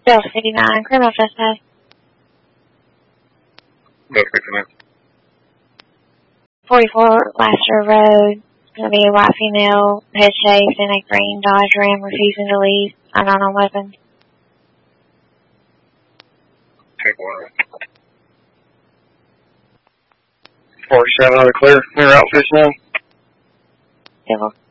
Bill 59, criminal suspect. Bill 59. 44 Laster Road. It's going to be a white female, head shaved in a green Dodge Ram, refusing to leave. Unknown on weapons. Take 1. 47 on the clear. Clear out 59. Civil.